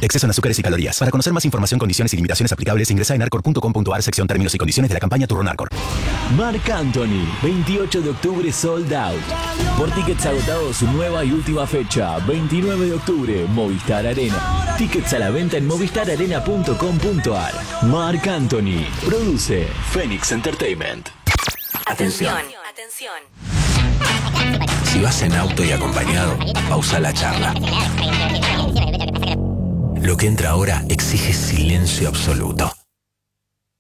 Exceso en azúcares y calorías. Para conocer más información, condiciones y limitaciones aplicables, ingresa en arcor.com.ar, sección términos y condiciones de la campaña Turno Arcor. Marc Anthony, 28 de octubre, sold out. Por tickets agotados, su nueva y última fecha, 29 de octubre, Movistar Arena. Tickets a la venta en movistararena.com.ar. Marc Anthony, produce Phoenix Entertainment. Atención. Si vas en auto y acompañado, pausa la charla. Lo que entra ahora exige silencio absoluto.